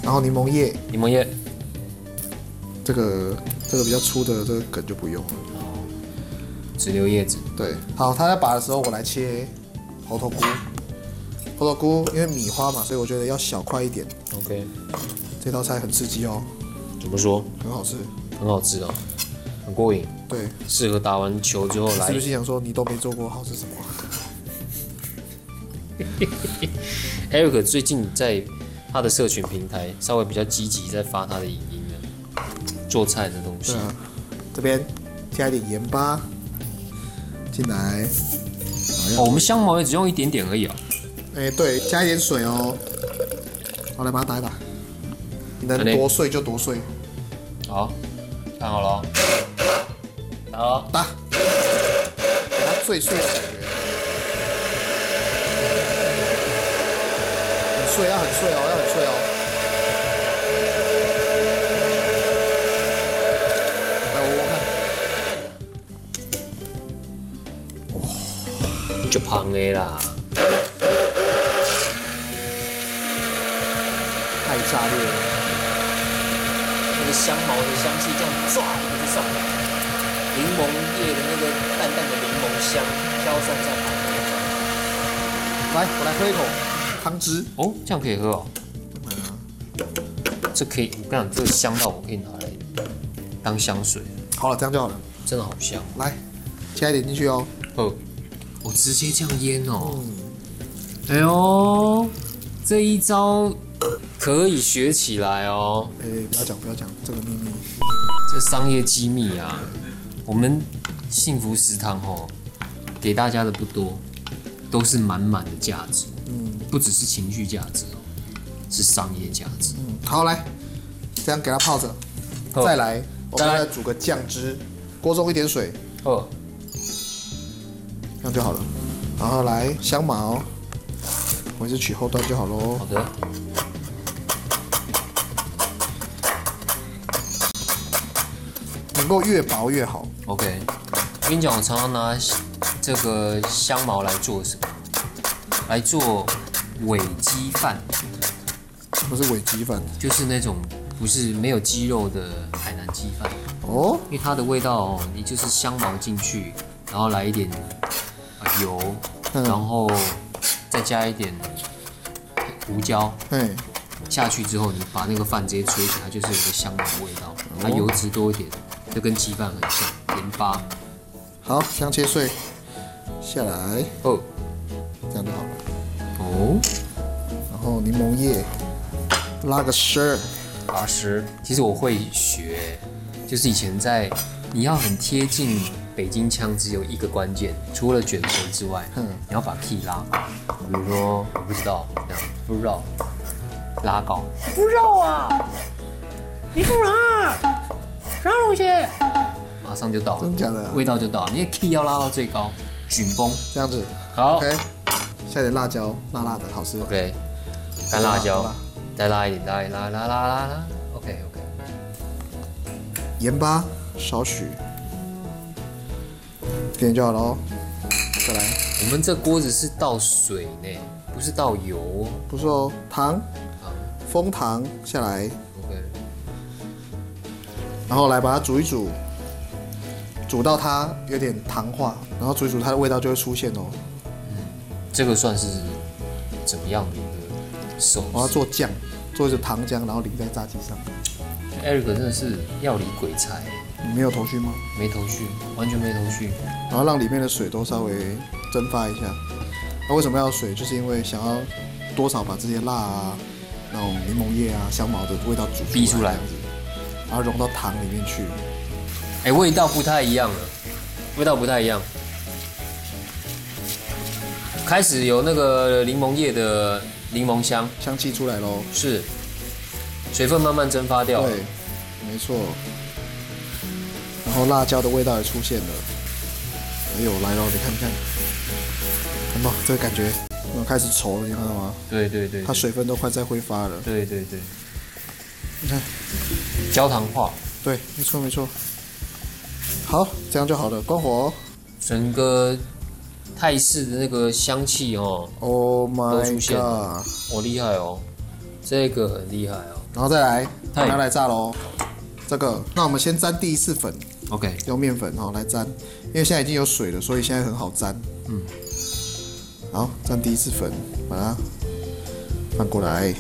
然后柠檬叶， 柠檬叶， 这个比较粗的这个梗就不用了。 只留叶子。 对，好，他在拔的时候我来切猴头菇。猴头菇因为米花嘛，所以我觉得要小块一点。 OK， 这道菜很刺激哦。 怎么说？ 很好吃， 很好吃哦，很过瘾。 对， 适合打完球之后来。 是不是想说你都没做过，好吃什么 ？Eric 最近在他的社群平台稍微比较积极，在发他的影音了，做菜的东西。 对啊，这边加一点盐巴进来。 哦，我们香茅也只用一点点而已啊。 对，加一点水哦。好，来把它打一打，你能多碎就多碎。 好，看好了哦，打了， 打，给它碎碎的感觉。很碎，要很碎哦，要很碎哦。来，我看。 就胖的啦。 太炸裂了！ 那个香茅的香气这样唰一个就上来，柠檬叶的那个淡淡的柠檬香飘散在旁边。 来，我来喝一口汤汁。 哦，这样可以喝哦。这可以，我跟你讲，这个香到我可以拿来当香水。 好了，这样就好了。 真的好香。 来，加一点进去哦。 我直接这样腌哦。哎呦，这一招可以学起来哦。 不要讲这个秘密。 这商业机密啊，我们幸福食堂哦，给大家的不多，都是满满的价值。不只是情绪价值哦，是商业价值。 好，来，这样给它泡着。再来，我们再煮个酱汁，锅中一点水。这样就好了。然后来香茅，我是取后段就好喽。 好的。 能够越薄越好。 OK， 我跟你讲，我常常拿这个香茅来做什么？来做伪鸡饭。 什么是伪鸡饭？ 就是那种不是没有鸡肉的海南鸡饭。 哦。 因为它的味道哦，你就是香茅进去，然后来一点油，然后再加一点胡椒。下去之后，你把那个饭直接吹起来，它就是有个香茅味道。它油脂多一点，就跟鸡饭很像。盐巴。 好，香切碎下来。这样就好了。然后柠檬叶拉个丝。 拉丝。其实我会学，就是以前在你要很贴近北京腔，只有一个关键，除了卷舌之外，你要把 key 拉高。比如说我不知道这样，不知道拉高。不知道啊，你干嘛？啥东西？马上就到了， 真假的？ 味道就到了。你的 key 要拉到最高，紧绷， 这样子。 好。 OK， 下点辣椒，辣辣的，好吃。 OK， 干辣椒，再拉一点，拉。OK。 盐巴少许，这样就好了哦。再来， 我们这锅子是倒水呢，不是倒油哦。 不是哦，糖，枫糖下来。 OK。 然后来把它煮一煮，煮到它有点糖化，然后煮一煮，它的味道就会出现哦。 这个算是怎么样的一个手？ 我要做酱，做一个糖浆，然后淋在炸鸡上。 Eric 真的是料理鬼才。 你没有头绪吗？ 没头绪，完全没头绪。 然后让里面的水都稍微蒸发一下。那为什么要水？就是因为想要多少把这些辣啊、那种柠檬叶啊、香茅的味道煮逼出来， 这样子，然后融到糖里面去。 味道不太一样了，味道不太一样。开始有那个柠檬叶的柠檬香气出来咯。 是，水分慢慢蒸发掉了。 对，没错。然后辣椒的味道也出现了。哎呦，来咯，你看，看到这个感觉，开始稠了，你看到吗？ 对。 它水分都快在挥发了。 对。 你看， 焦糖化。 对，没错。好，这样就好了，关火。 整个泰式的那个香气哦， Oh my god！ 都出现了，厉害哦！ 这个很厉害哦。 然后再来， 嗨要来炸喽。这个，那我们先沾第一次粉， OK， 用面粉来沾，因为现在已经有水了，所以现在很好沾。好，沾第一次粉，把它翻过来。